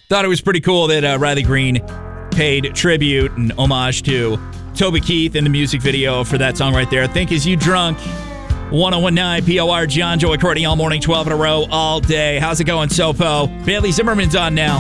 Thought it was pretty cool that Riley Green paid tribute and homage to Toby Keith in the music video for that song right there. Think Is You Drunk? 1019 POR, John Joy Courtney all morning, 12 in a row, all day. How's it going, Sopo? Bailey Zimmerman's on now.